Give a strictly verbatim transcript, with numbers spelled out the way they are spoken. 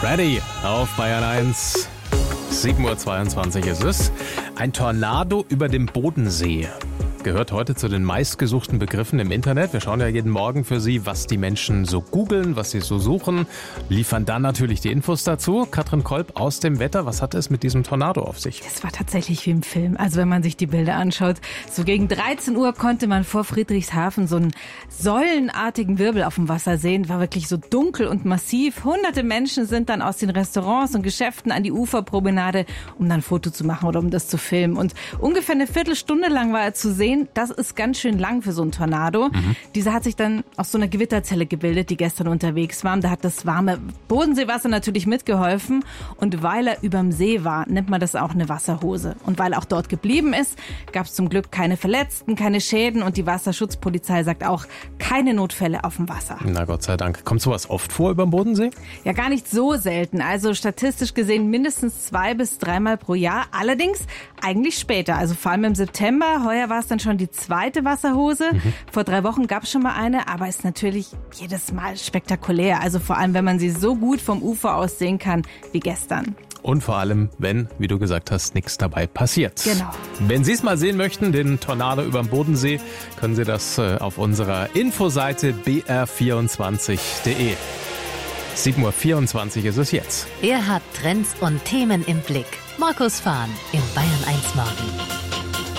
Ready auf Bayern eins. sieben Uhr zweiundzwanzig ist es. Ein Tornado über dem Bodensee gehört heute zu den meistgesuchten Begriffen im Internet. Wir schauen ja jeden Morgen für Sie, was die Menschen so googeln, was sie so suchen, liefern dann natürlich die Infos dazu. Katrin Kolb aus dem Wetter, was hat es mit diesem Tornado auf sich? Es war tatsächlich wie im Film. Also wenn man sich die Bilder anschaut, so gegen dreizehn Uhr konnte man vor Friedrichshafen so einen säulenartigen Wirbel auf dem Wasser sehen. War wirklich so dunkel und massiv. Hunderte Menschen sind dann aus den Restaurants und Geschäften an die Uferpromenade, um dann ein Foto zu machen oder um das zu filmen. Und ungefähr eine Viertelstunde lang war er zu sehen. Das ist ganz schön lang für so einen Tornado. Mhm. Dieser hat sich dann aus so einer Gewitterzelle gebildet, die gestern unterwegs war. Da hat das warme Bodenseewasser natürlich mitgeholfen. Und weil er überm See war, nennt man das auch eine Wasserhose. Und weil er auch dort geblieben ist, gab es zum Glück keine Verletzten, keine Schäden. Und die Wasserschutzpolizei sagt auch, keine Notfälle auf dem Wasser. Na Gott sei Dank. Kommt sowas oft vor über dem Bodensee? Ja, gar nicht so selten. Also statistisch gesehen mindestens zwei bis dreimal pro Jahr. Allerdings eigentlich später. Also vor allem im September. Heuer war es dann schon die zweite Wasserhose. Mhm. Vor drei Wochen gab es schon mal eine, aber ist natürlich jedes Mal spektakulär. Also vor allem, wenn man sie so gut vom Ufer aus sehen kann wie gestern. Und vor allem, wenn, wie du gesagt hast, nichts dabei passiert. Genau. Wenn Sie es mal sehen möchten, den Tornado über dem Bodensee, können Sie das auf unserer Infoseite b r vierundzwanzig punkt d e. sieben Uhr vierundzwanzig ist es jetzt. Er hat Trends und Themen im Blick. Markus Fahn im Bayern eins Morgen.